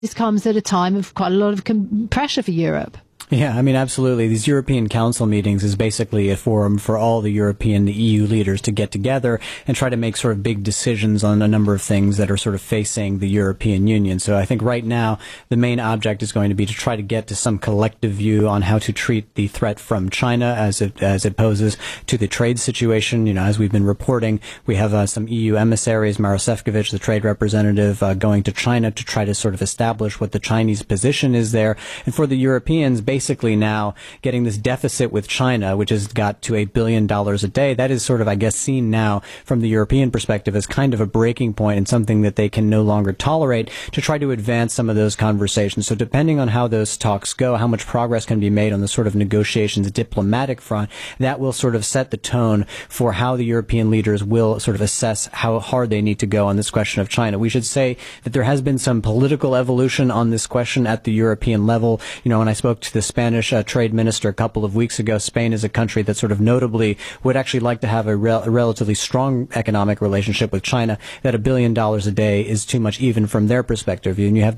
this comes at a time of quite a lot of pressure for Europe. Yeah, I mean, absolutely. These European Council meetings is basically a forum for all the European, the EU leaders to get together and try to make sort of big decisions on a number of things that are sort of facing the European Union. So I think right now the main object is going to be to try to get to some collective view on how to treat the threat from China as it poses to the trade situation. You know, as we've been reporting, we have some EU emissaries, Maro Sefcovic, the trade representative, going to China to try to sort of establish what the Chinese position is there. And for the Europeans, basically now getting this deficit with China, which has got to $1 billion a day, that is sort of, I guess, seen now from the European perspective as kind of a breaking point and something that they can no longer tolerate to try to advance some of those conversations. So depending on how those talks go, how much progress can be made on the sort of negotiations diplomatic front, that will sort of set the tone for how the European leaders will sort of assess how hard they need to go on this question of China. We should say that there has been some political evolution on this question at the European level. You know, when I spoke to the Spanish trade minister a couple of weeks ago, Spain is a country that sort of notably would actually like to have a relatively strong economic relationship with China, that $1 billion a day is too much even from their perspective. And you have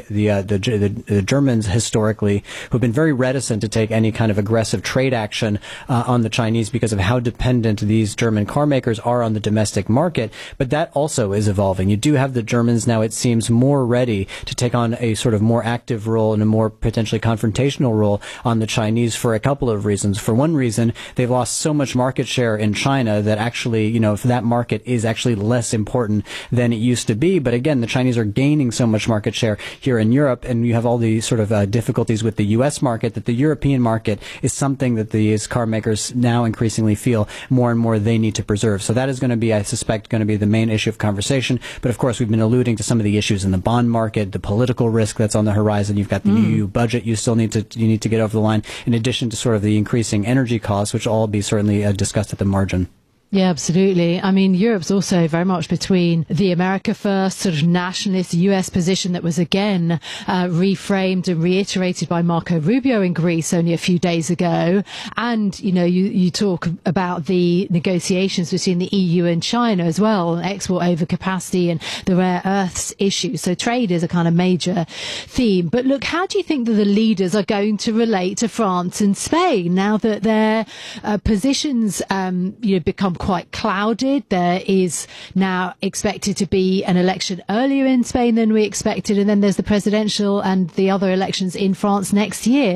the Germans historically who have been very reticent to take any kind of aggressive trade action on the Chinese because of how dependent these German car makers are on the domestic market. But that also is evolving. You do have the Germans now, it seems, more ready to take on a sort of more active role and a more potentially confrontational role on the Chinese for a couple of reasons. For one reason, they've lost so much market share in China that actually, you know, if that market is actually less important than it used to be. But again, the Chinese are gaining so much market share here in Europe, and you have all these sort of difficulties with the U.S. market, that the European market is something that these car makers now increasingly feel more and more they need to preserve. So that is going to be, I suspect, going to be the main issue of conversation. But of course, we've been alluding to some of the issues in the bond market, the political risk that's on the horizon. You've got the EU budget you still need to get over the line, in addition to sort of the increasing energy costs, which will all be certainly discussed at the margin. Yeah, absolutely. I mean, Europe's also very much between the America first sort of nationalist US position that was again reframed and reiterated by Marco Rubio in Greece only a few days ago. And, you know, you talk about the negotiations between the EU and China as well, export overcapacity and the rare earths issue. So trade is a kind of major theme. But look, how do you think that the leaders are going to relate to France and Spain now that their positions, become quite clouded? There is now expected to be an election earlier in Spain than we expected, and then there's the presidential and the other elections in France next year.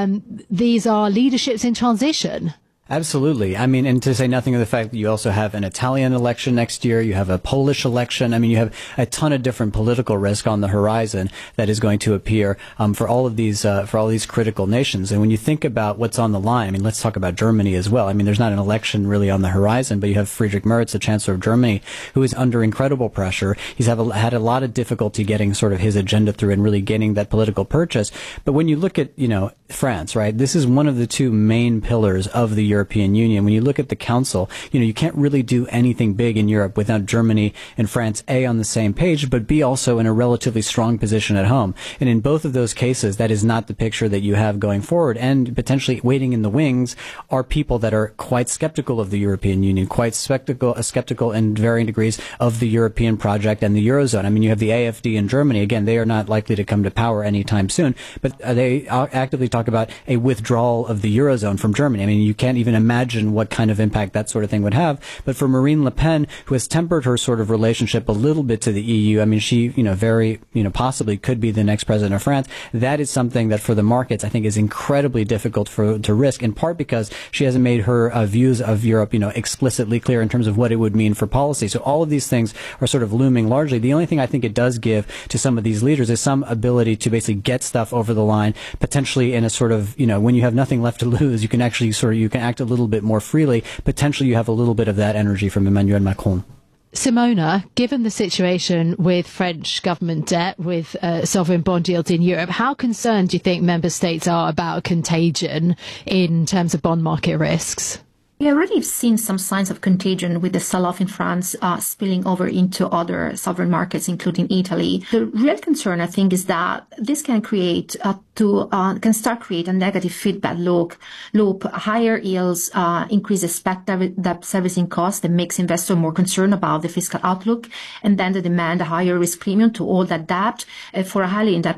These are leaderships in transition. Absolutely. I mean, and to say nothing of the fact that you also have an Italian election next year, you have a Polish election. I mean, you have a ton of different political risk on the horizon that is going to appear for all of these critical nations. And when you think about what's on the line, I mean, let's talk about Germany as well. I mean, there's not an election really on the horizon, but you have Friedrich Merz, the Chancellor of Germany, who is under incredible pressure. He's had a lot of difficulty getting sort of his agenda through and really gaining that political purchase. But when you look at, you know, France, right, this is one of the two main pillars of the European Union. When you look at the Council, you know, you can't really do anything big in Europe without Germany and France, A, on the same page, but B, also in a relatively strong position at home. And in both of those cases, that is not the picture that you have going forward. And potentially waiting in the wings are people that are quite skeptical of the European Union, quite skeptical in varying degrees of the European project and the Eurozone. I mean, you have the AfD in Germany. Again, they are not likely to come to power anytime soon, but they actively talk about a withdrawal of the Eurozone from Germany. I mean, you can't even imagine what kind of impact that sort of thing would have. But for Marine Le Pen, who has tempered her sort of relationship a little bit to the EU, I mean, she, you know, very, you know, possibly could be the next president of France. That is something that for the markets, I think, is incredibly difficult to risk, in part because she hasn't made her views of Europe, you know, explicitly clear in terms of what it would mean for policy. So all of these things are sort of looming largely. The only thing I think it does give to some of these leaders is some ability to basically get stuff over the line, potentially in a sort of, you know, when you have nothing left to lose, you can actually you can act a little bit more freely. Potentially you have a little bit of that energy from Emmanuel Macron. Simona, given the situation with French government debt, with sovereign bond yields in Europe, how concerned do you think member states are about contagion in terms of bond market risks? We already seen some signs of contagion with the sell-off in France spilling over into other sovereign markets, including Italy. The real concern, I think, is that this can create can start create a negative feedback loop. Higher yields increase expected debt servicing costs that makes investors more concerned about the fiscal outlook, and then the demand a higher risk premium to all that debt for a highly indebted